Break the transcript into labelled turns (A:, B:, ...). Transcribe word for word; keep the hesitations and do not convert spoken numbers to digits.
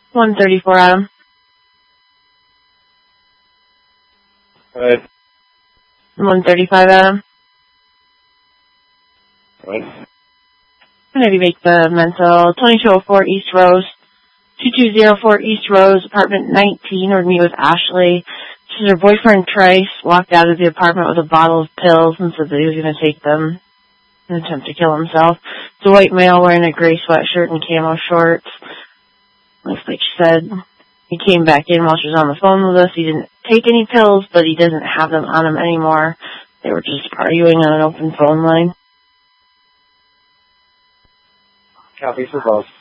A: one thirty-four Adam.
B: Right.
A: one thirty-five Adam.
B: Right.
A: Whenever you make the mental, twenty-two oh four East Rose, two two zero four East Rose, apartment nineteen, or meet with Ashley. She said her boyfriend Trice walked out of the apartment with a bottle of pills and said that he was going to take them in an attempt to kill himself. It's a white male wearing a gray sweatshirt and camo shorts. Looks like she said he came back in while she was on the phone with us. He didn't take any pills, but he doesn't have them on him anymore. They were just arguing on an open phone line.
B: Copy for both.